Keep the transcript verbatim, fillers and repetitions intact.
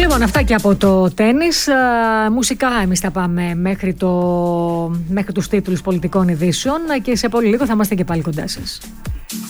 Λοιπόν, αυτά και από το τένις. Μουσικά εμείς θα πάμε μέχρι, το, μέχρι τους τίτλους πολιτικών ειδήσεων και σε πολύ λίγο θα είμαστε και πάλι κοντά σας.